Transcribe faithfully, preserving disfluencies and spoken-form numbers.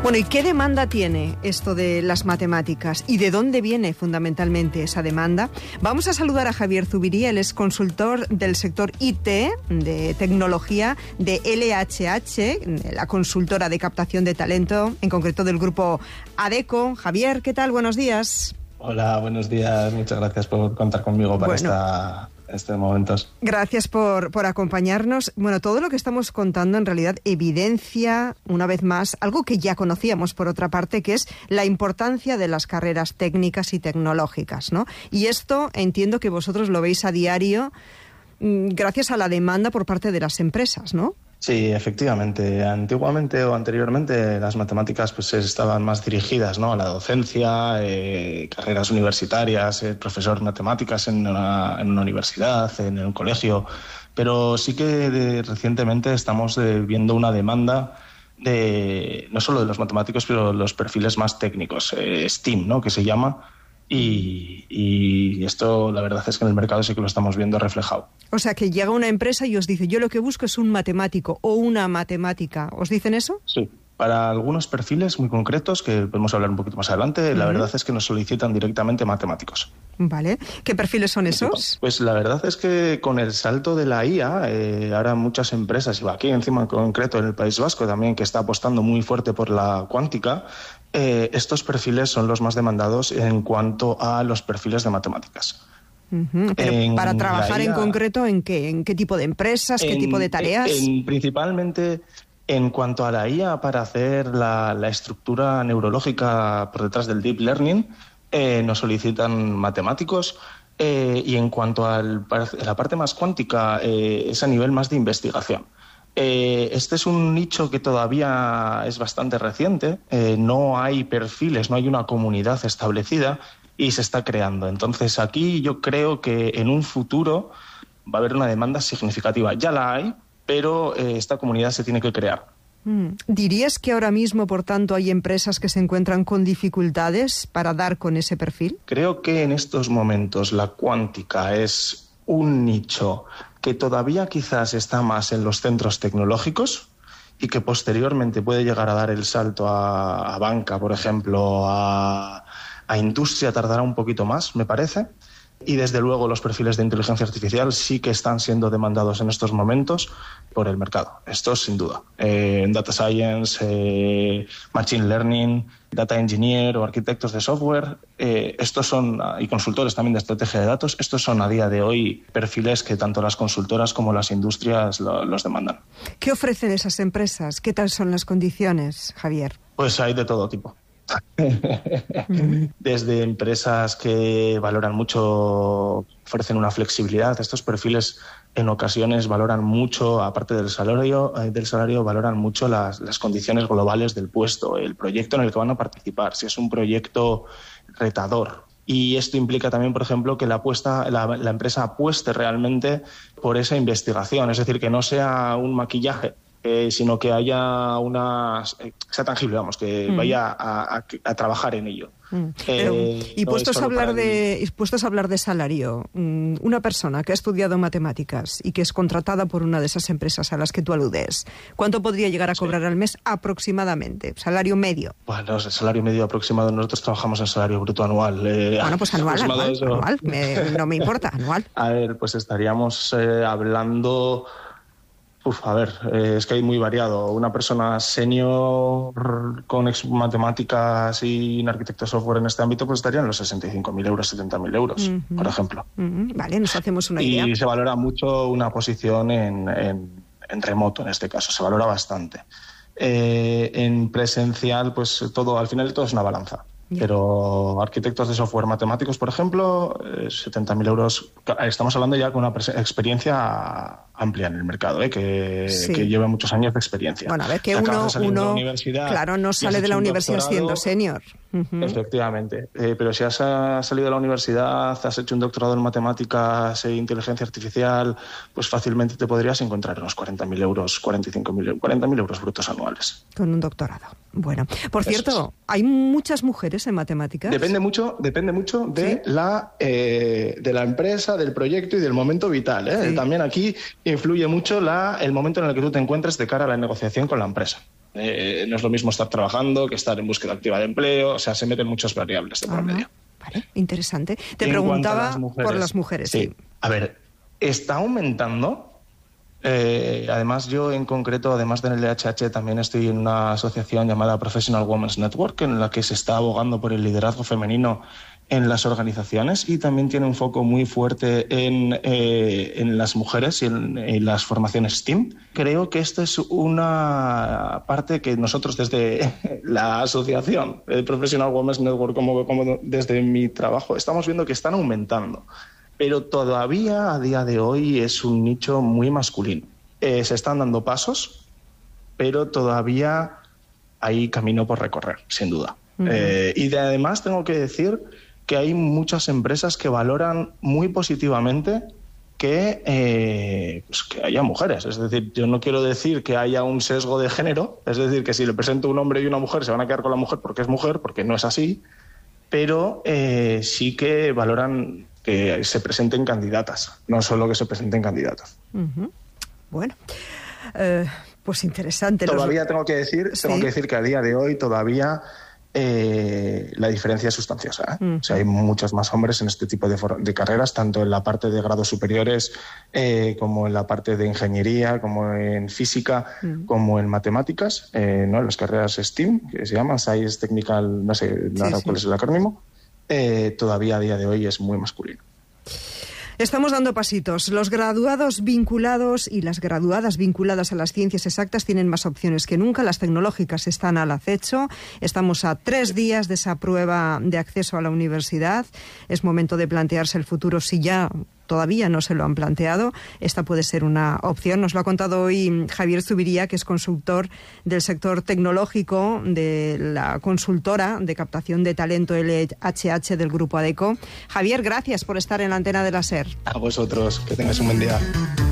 Bueno, ¿y qué demanda tiene esto de las matemáticas? ¿Y de dónde viene fundamentalmente esa demanda? Vamos a saludar a Javier Zuviría, él es consultor del sector I T, de tecnología, de L H H, la consultora de captación de talento, en concreto del grupo Adecco. Javier, ¿qué tal? Buenos días. Hola, buenos días. Muchas gracias por contar conmigo para bueno. esta... estos momentos. Gracias por, por acompañarnos. Bueno, todo lo que estamos contando en realidad evidencia, una vez más, algo que ya conocíamos por otra parte, que es la importancia de las carreras técnicas y tecnológicas, ¿no? Y esto entiendo que vosotros lo veis a diario gracias a la demanda por parte de las empresas, ¿no? Sí, efectivamente. Antiguamente o anteriormente las matemáticas pues estaban más dirigidas, ¿no?, a la docencia, eh, carreras universitarias, eh, profesor de matemáticas en una, en una universidad, en un colegio. Pero sí que de, recientemente estamos eh, viendo una demanda de no solo de los matemáticos, pero los perfiles más técnicos, eh, STEAM, ¿no?, que se llama. Y, y esto la verdad es que en el mercado sí que lo estamos viendo reflejado. O sea, que llega una empresa y os dice, yo lo que busco es un matemático o una matemática. ¿Os dicen eso? Sí. Para algunos perfiles muy concretos, que podemos hablar un poquito más adelante, uh-huh. la verdad es que nos solicitan directamente matemáticos. Vale. ¿Qué perfiles son esos? Pues la verdad es que con el salto de la I A, eh, ahora muchas empresas, y aquí encima en concreto en el País Vasco también, que está apostando muy fuerte por la cuántica, eh, estos perfiles son los más demandados en cuanto a los perfiles de matemáticas. Uh-huh. Pero en para trabajar I A, en concreto, ¿en qué, en qué tipo de empresas, en, qué tipo de tareas? En, en, principalmente... En cuanto a la I A para hacer la, la estructura neurológica por detrás del Deep Learning, eh, nos solicitan matemáticos. Eh, y en cuanto a la parte más cuántica, eh, es a nivel más de investigación. Eh, este es un nicho que todavía es bastante reciente. Eh, no hay perfiles, no hay una comunidad establecida y se está creando. Entonces aquí yo creo que en un futuro va a haber una demanda significativa. Ya la hay, pero eh, esta comunidad se tiene que crear. ¿Dirías que ahora mismo, por tanto, hay empresas que se encuentran con dificultades para dar con ese perfil? Creo que en estos momentos la cuántica es un nicho que todavía quizás está más en los centros tecnológicos y que posteriormente puede llegar a dar el salto a, a banca, por ejemplo, a, a industria tardará un poquito más, me parece. Y desde luego los perfiles de inteligencia artificial sí que están siendo demandados en estos momentos por el mercado. Esto sin duda. Eh, Data Science, eh, Machine Learning, Data Engineer o arquitectos de software, eh, estos son, y consultores también de estrategia de datos, estos son a día de hoy perfiles que tanto las consultoras como las industrias lo, los demandan. ¿Qué ofrecen esas empresas? ¿Qué tal son las condiciones, Javier? Pues hay de todo tipo. Desde empresas que valoran mucho, ofrecen una flexibilidad. Estos perfiles en ocasiones valoran mucho, aparte del salario, del salario valoran mucho las, las condiciones globales del puesto, el proyecto en el que van a participar, si es un proyecto retador. Y esto implica también, por ejemplo, que la, apuesta, la, la empresa apueste realmente por esa investigación, es decir, que no sea un maquillaje, Eh, sino que haya una... Eh, sea tangible, vamos, que mm. vaya a, a, a trabajar en ello. Mm. Pero, eh, y, no puestos a hablar de, y puestos a hablar de salario, una persona que ha estudiado matemáticas y que es contratada por una de esas empresas a las que tú aludes, ¿cuánto podría llegar a cobrar sí. al mes aproximadamente? ¿Salario medio? Bueno, el salario medio aproximado, nosotros trabajamos en salario bruto anual. Eh, bueno, pues anual, anual, eso... anual me, no me importa, anual. A ver, pues estaríamos eh, hablando... Uf, a ver, eh, es que hay muy variado. Una persona senior con ex matemáticas y un arquitecto de software en este ámbito, pues estarían los sesenta y cinco mil euros, setenta mil euros, uh-huh. por ejemplo. Uh-huh. Vale, nos hacemos una idea. Y se valora mucho una posición en, en, en remoto, en este caso, se valora bastante. Eh, en presencial, pues todo, al final todo es una balanza. Yeah. Pero arquitectos de software matemáticos, por ejemplo, eh, setenta mil euros. Estamos hablando ya con una pres- experiencia amplia en el mercado, ¿eh? que, sí. que lleva muchos años de experiencia. Bueno, a ver, que uno, uno claro, no sale de la universidad siendo senior. Uh-huh. Efectivamente. Eh, pero si has salido de la universidad, has hecho un doctorado en matemáticas e inteligencia artificial, pues fácilmente te podrías encontrar unos cuarenta mil euros, cuarenta y cinco mil, cuarenta mil euros brutos anuales. Con un doctorado. Bueno, por cierto, es. ¿hay muchas mujeres en matemáticas? Depende mucho, depende mucho de ¿Sí? la eh, de la empresa, del proyecto y del momento vital. ¿eh? Sí. También aquí influye mucho la, el momento en el que tú te encuentres de cara a la negociación con la empresa. Eh, no es lo mismo estar trabajando que estar en búsqueda activa de empleo, o sea, se meten muchas variables de por medio. Vale, interesante. Te en preguntaba las mujeres, por las mujeres. Sí. sí. A ver, está aumentando. Eh, además, yo en concreto, además del L H H, también estoy en una asociación llamada Professional Women's Network, en la que se está abogando por el liderazgo femenino en las organizaciones, y también tiene un foco muy fuerte en, eh, en las mujeres y en, en las formaciones STEAM. Creo que esto es una parte que nosotros desde la asociación el Professional Women's Network, como, como desde mi trabajo, estamos viendo que están aumentando. Pero todavía a día de hoy es un nicho muy masculino. Eh, se están dando pasos, pero todavía hay camino por recorrer, sin duda. Uh-huh. Eh, y de, además tengo que decir que hay muchas empresas que valoran muy positivamente que, eh, pues que haya mujeres. Es decir, yo no quiero decir que haya un sesgo de género, es decir, que si le presento un hombre y una mujer se van a quedar con la mujer porque es mujer, porque no es así, pero eh, sí que valoran que se presenten candidatas, no solo que se presenten candidatos. Uh-huh. Bueno, eh, pues interesante. Todavía los... tengo que decir, sí. tengo que decir que a día de hoy todavía eh, la diferencia es sustanciosa, ¿eh? Uh-huh. O sea, hay muchos más hombres en este tipo de, for- de carreras, tanto en la parte de grados superiores eh, como en la parte de ingeniería, como en física, uh-huh. como en matemáticas, eh, ¿no? En las carreras STEAM, que se llaman Science, Technical, no sé sí, sí. cuál es el acrónimo, eh, todavía a día de hoy es muy masculino. Estamos dando pasitos. Los graduados vinculados y las graduadas vinculadas a las ciencias exactas tienen más opciones que nunca. Las tecnológicas están al acecho. Estamos a tres días de esa prueba de acceso a la universidad. Es momento de plantearse el futuro si ya todavía no se lo han planteado. Esta puede ser una opción. Nos lo ha contado hoy Javier Zuviría, que es consultor del sector tecnológico de la consultora de captación de talento L H H del Grupo Adecco. Javier, gracias por estar en la antena de la SER. A vosotros, que tengáis un buen día.